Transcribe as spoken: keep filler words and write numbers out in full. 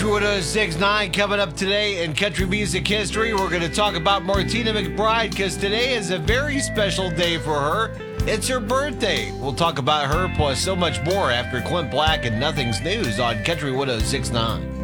one oh six point nine coming up today in country music history. We're going to talk about Martina McBride because today is a very special day for her. It's her birthday. We'll talk about her plus so much more after Clint Black and Nothing's News on Country one oh six point nine.